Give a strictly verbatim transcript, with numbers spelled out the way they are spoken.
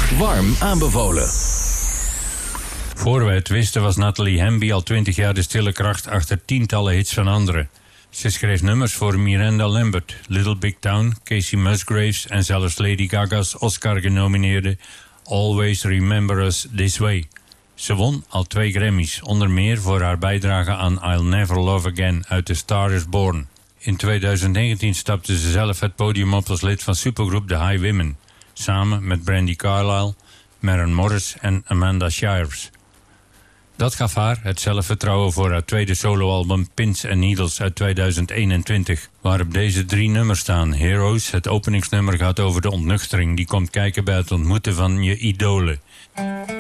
Warm aanbevolen. Voor we het wisten was Nathalie Hemby al twintig jaar de stille kracht achter tientallen hits van anderen. Ze schreef nummers voor Miranda Lambert, Little Big Town, Casey Musgraves en zelfs Lady Gaga's Oscar-genomineerde Always Remember Us This Way. Ze won al twee Grammys, onder meer voor haar bijdrage aan I'll Never Love Again uit The Star Is Born. In twintig negentien stapte ze zelf het podium op als lid van supergroep The High Women, samen met Brandi Carlile, Maren Morris en Amanda Shires. Dat gaf haar het zelfvertrouwen voor haar tweede soloalbum Pins and Needles uit tweeduizend eenentwintig, waarop deze drie nummers staan. Heroes, het openingsnummer, gaat over de ontnuchtering die komt kijken bij het ontmoeten van je idolen.